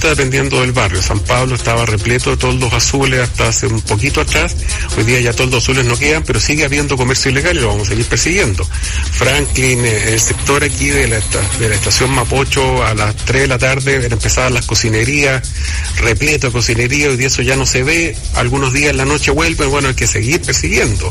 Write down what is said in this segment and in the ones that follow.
distinta dependiendo del barrio. San Pablo estaba repleto de toldos azules hasta hace un poquito atrás. Hoy día ya toldos azules no quedan, pero sigue habiendo comercio ilegal y lo vamos a seguir persiguiendo. Franklin, el sector aquí de la estación Mapocho, a las 3 de la tarde empezaban las cocinerías, repleto de cocinería, hoy día eso ya no se ve. Algunos días en la noche vuelven, bueno, hay que seguir persiguiendo.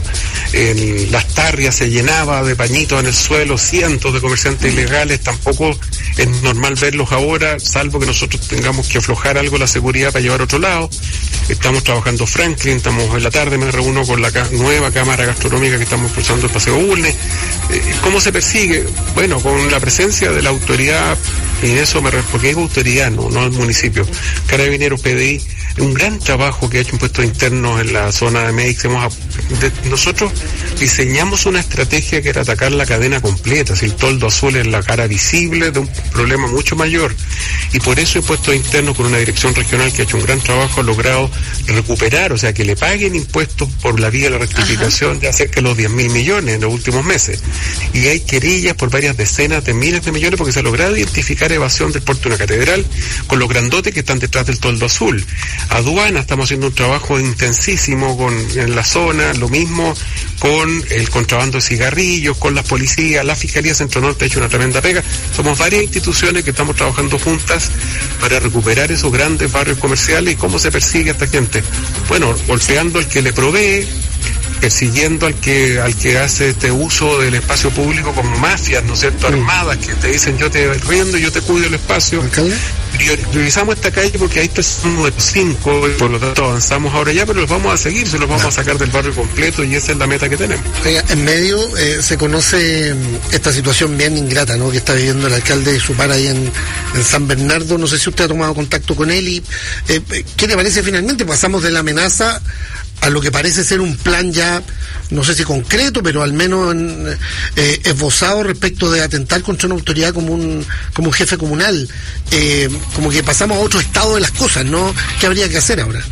Las Tarrias se llenaba de pañitos en el suelo, cientos de comerciantes ilegales, tampoco es normal verlos ahora, salvo que nosotros tengamos que aflojar algo la seguridad para llevar a otro lado. Estamos trabajando Franklin, estamos en la tarde, me reúno con la nueva cámara gastronómica que estamos impulsando el Paseo Bulnes. ¿Cómo se persigue? Bueno, con la presencia de la autoridad, y eso porque es autoridad, no el municipio. Carabineros, PDI, un gran trabajo que ha hecho Impuestos Internos en la zona de Meix. Nosotros diseñamos una estrategia que era atacar la cadena completa. Si el toldo azul es la cara visible de un problema mucho mayor, y por eso Impuestos Internos, con una dirección regional que ha hecho un gran trabajo, ha logrado recuperar, o sea, que le paguen impuestos por la vía de la rectificación de cerca de los 10.000 millones en los últimos meses. Y hay querellas por varias decenas de miles de millones porque se ha logrado identificar evasión del puerto de una catedral con los grandotes que están detrás del toldo azul. Aduana, estamos haciendo un trabajo intensísimo en la zona, lo mismo con el contrabando de cigarrillos, con las policías, la Fiscalía Centro Norte ha hecho una tremenda pega. Somos varias instituciones que estamos trabajando juntas para recuperar esos grandes barrios comerciales. ¿Y cómo se persigue a esta gente? Bueno, golpeando al que le provee, persiguiendo al que hace este uso del espacio público como mafias, ¿no es cierto?, armadas, que te dicen yo te riendo y yo te cuido el espacio. ¿Alcalde? Priorizamos esta calle porque ahí somos 5, y por lo tanto avanzamos ahora ya, pero los vamos a seguir, se los vamos a sacar del barrio completo y esa es la meta que tenemos. Oiga, en medio se conoce esta situación bien ingrata, ¿no?, que está viviendo el alcalde de Supar ahí en San Bernardo. No sé si usted ha tomado contacto con él y ¿qué le parece finalmente? Pasamos de la amenaza a lo que parece ser un plan ya, no sé si concreto, pero al menos esbozado respecto de atentar contra una autoridad como un jefe comunal. Como que pasamos a otro estado de las cosas, ¿no? ¿Qué habría que hacer ahora?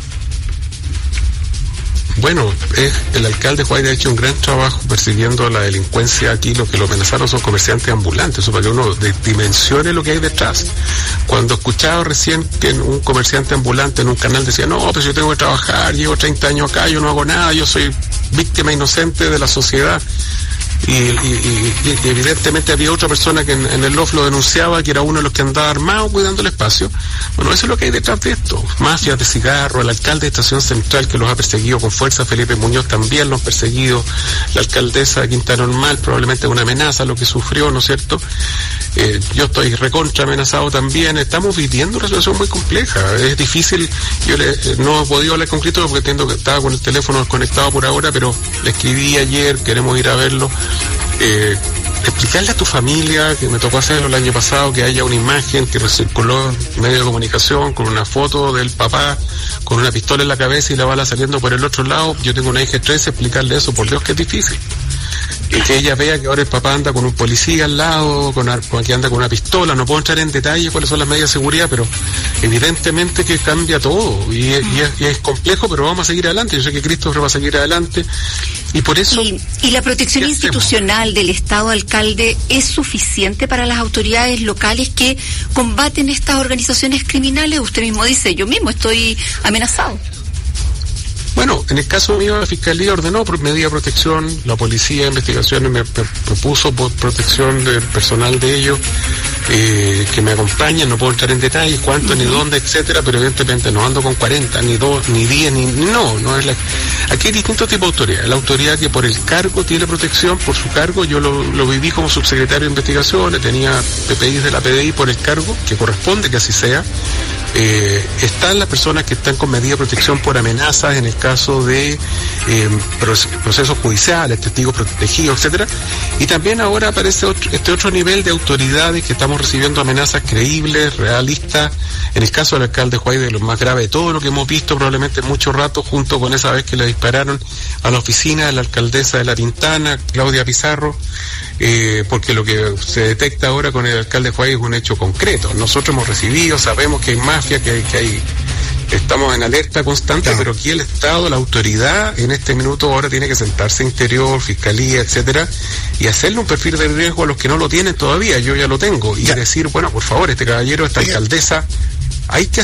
Bueno, el alcalde Juárez ha hecho un gran trabajo persiguiendo la delincuencia aquí. Lo que lo amenazaron son comerciantes ambulantes, eso para que uno dimensione lo que hay detrás. Cuando escuchaba recién que un comerciante ambulante en un canal decía, no, pues yo tengo que trabajar, llevo 30 años acá, yo no hago nada, yo soy víctima inocente de la sociedad. Y evidentemente había otra persona que en el loft lo denunciaba, que era uno de los que andaba armado cuidando el espacio. Bueno, eso es lo que hay detrás de esto. Mafias de cigarro, el alcalde de Estación Central que los ha perseguido con fuerza, Felipe Muñoz también los ha perseguido, la alcaldesa de Quinta Normal probablemente una amenaza, lo que sufrió, ¿no es cierto? Yo estoy recontra amenazado también. Estamos viviendo una situación muy compleja, es difícil. Yo no he podido hablar con Cristo porque entiendo que estaba con el teléfono desconectado por ahora, pero le escribí ayer, queremos ir a verlo. Explicarle a tu familia, que me tocó hacerlo el año pasado, que haya una imagen que circuló en medio de comunicación con una foto del papá con una pistola en la cabeza y la bala saliendo por el otro lado. Yo tengo una hija de 13, explicarle eso, por Dios que es difícil. Y que ella vea que ahora el papá anda con un policía al lado, que anda con una pistola. No puedo entrar en detalle cuáles son las medidas de seguridad, pero evidentemente que cambia todo y es complejo, pero vamos a seguir adelante. Yo sé que Christopher va a seguir adelante y por eso... ¿Y la protección institucional del Estado, alcalde, es suficiente para las autoridades locales que combaten estas organizaciones criminales? Usted mismo dice, yo mismo estoy amenazado. Bueno, en el caso mío, la Fiscalía ordenó por medida de protección, la Policía de Investigaciones me propuso por protección del personal de ellos, que me acompañen. No puedo entrar en detalles, cuánto, ni dónde, etcétera, pero evidentemente no ando con 40, ni 2, ni 10, no es la... Aquí hay distintos tipos de autoridad. La autoridad que por el cargo tiene protección, por su cargo, yo lo viví como subsecretario de Investigaciones, tenía PPI de la PDI por el cargo, que corresponde que así sea. Están las personas que están con medida de protección por amenazas en el caso de procesos judiciales, testigos protegidos, etcétera. Y también ahora aparece este otro nivel de autoridades que estamos recibiendo amenazas creíbles, realistas. En el caso del alcalde Juárez, de lo más grave de todo lo que hemos visto probablemente mucho rato, junto con esa vez que le dispararon a la oficina de la alcaldesa de La Pintana, Claudia Pizarro, porque lo que se detecta ahora con el alcalde Juárez es un hecho concreto. Nosotros hemos recibido, sabemos que hay mafia, que hay estamos en alerta constante, pero aquí el Estado, la autoridad, en este minuto ahora tiene que sentarse Interior, Fiscalía, etcétera, y hacerle un perfil de riesgo a los que no lo tienen todavía. Yo ya lo tengo, y decir, bueno, por favor, este caballero, esta alcaldesa, hay que